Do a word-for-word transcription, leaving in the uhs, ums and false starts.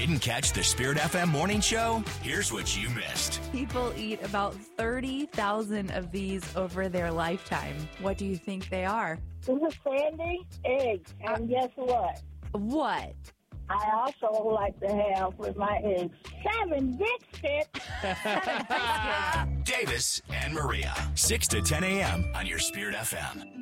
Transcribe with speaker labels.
Speaker 1: Didn't catch the Spirit F M morning show? Here's what you missed.
Speaker 2: People eat about thirty thousand of these over their lifetime. What do you think they are?
Speaker 3: This is Sandy. Eggs. And guess what?
Speaker 2: What?
Speaker 3: I also like to have with my eggs seven biscuits.
Speaker 1: Davis and Maria, six to ten a.m. on your Spirit F M.